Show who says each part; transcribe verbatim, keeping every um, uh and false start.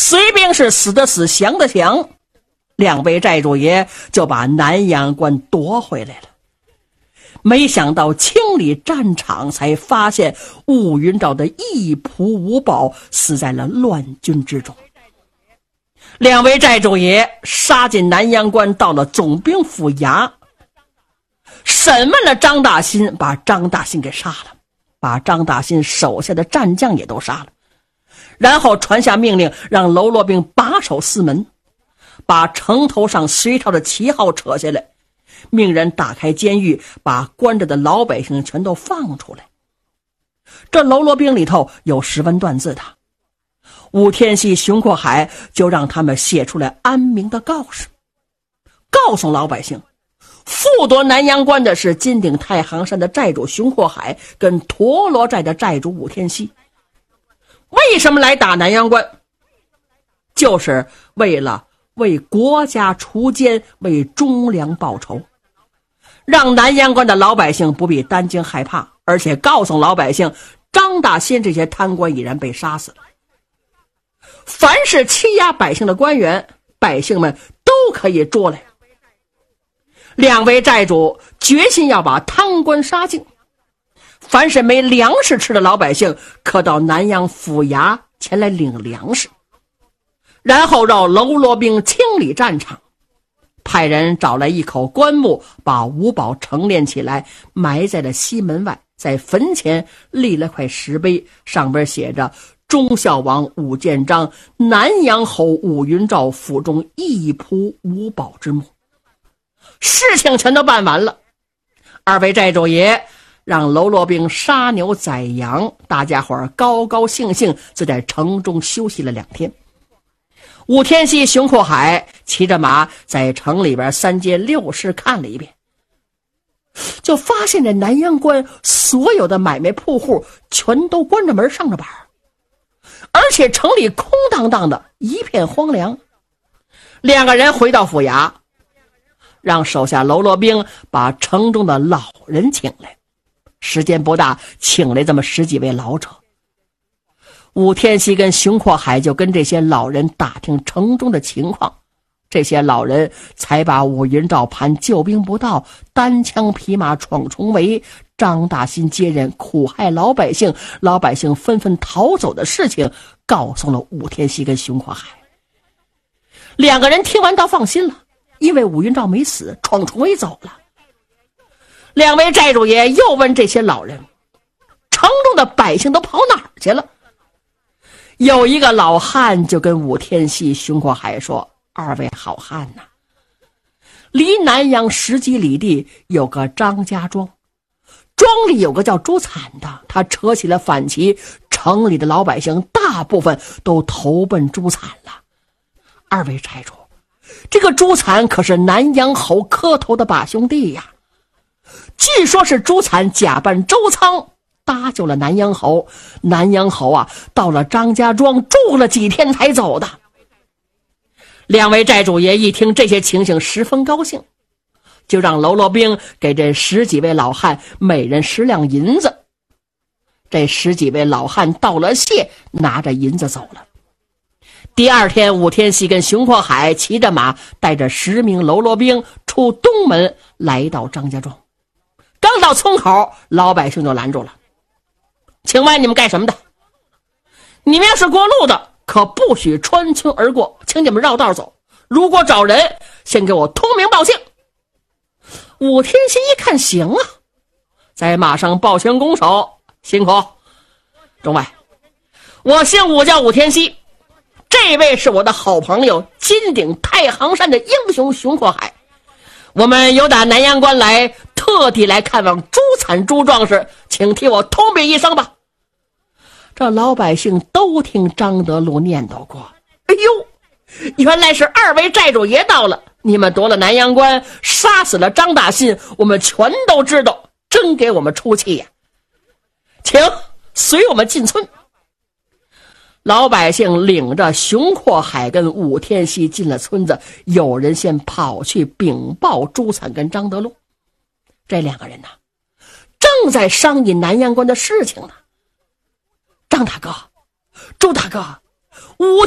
Speaker 1: 绥兵是死的死，降的降，两位寨主爷就把南阳关夺回来了。没想到清理战场，才发现乌云昭的一仆五保死在了乱军之中。两位寨主爷杀进南阳关，到了总兵府衙，审问了张大新，把张大新给杀了，把张大新手下的战将也都杀了，然后传下命令，让喽啰兵把守四门，把城头上隋朝的旗号扯下来，命人打开监狱，把关着的老百姓全都放出来。这喽啰兵里头有识文断字的，武天锡、熊阔海就让他们写出来安明的告示，告诉老百姓，复夺南阳关的是金顶太行山的寨主熊阔海跟陀螺寨的寨主武天锡。为什么来打南阳关？就是为了为国家除奸，为忠良报仇，让南阳关的老百姓不必担惊害怕，而且告诉老百姓，张大新这些贪官已然被杀死了。凡是欺压百姓的官员，百姓们都可以捉来。两位寨主决心要把贪官杀尽，凡是没粮食吃的老百姓，可到南阳府衙前来领粮食，然后让喽啰兵清理战场，派人找来一口棺木，把五宝成殓起来，埋在了西门外，在坟前立了块石碑，上边写着忠孝王武建章，南阳侯武云昭府中一仆五宝之墓。事情全都办完了，二位寨主爷让喽啰兵杀牛宰羊，大家伙儿高高兴兴就在城中休息了两天。武天锡、熊阔海骑着马在城里边三街六市看了一遍，就发现这南阳关所有的买卖铺户全都关着门上着板，而且城里空荡荡的一片荒凉。两个人回到府衙，让手下喽啰兵把城中的老人请来，时间不大，请来这么十几位老者。武天锡跟熊阔海就跟这些老人打听城中的情况，这些老人才把武云昭盘救兵不到，单枪匹马闯重围，张大新接任苦害老百姓，老百姓纷纷逃走的事情告诉了武天锡跟熊阔海。两个人听完倒放心了，因为武云昭没死，闯重围走了。两位寨主爷又问这些老人，城中的百姓都跑哪儿去了？有一个老汉就跟武天锡、熊阔海说，二位好汉呐、啊，离南阳十几里地有个张家庄，庄里有个叫朱惨的，他扯起了反旗，城里的老百姓大部分都投奔朱惨了。二位寨主，这个朱惨可是南阳侯磕头的把兄弟呀，据说是朱惨假扮周仓搭救了南阳侯，南阳侯啊到了张家庄住了几天才走的。两位寨主爷一听这些情形十分高兴，就让喽啰兵给这十几位老汉每人十两银子。这十几位老汉道了谢，拿着银子走了。第二天，武天锡跟熊阔海骑着马带着十名喽啰兵出东门，来到张家庄。刚到村口，老百姓就拦住了，请问你们干什么的？你们要是过路的，可不许穿村而过，请你们绕道走，如果找人，先给我通名报姓。武天锡一看行啊，在马上抱拳拱手，辛苦众位，我姓武，叫武天锡，这位是我的好朋友金顶太行山的英雄熊阔海，我们由打南阳关来，特地来看望朱惨朱壮士，请替我通禀一声吧。这老百姓都听张德禄念叨过，哎呦，原来是二位寨主爷到了，你们夺了南阳关，杀死了张大信，我们全都知道，真给我们出气呀！请随我们进村。老百姓领着熊阔海跟武天锡进了村子，有人先跑去禀报朱惨跟张德禄。这两个人呢，正在商议南阳关的事情呢。张大哥，朱大哥，武天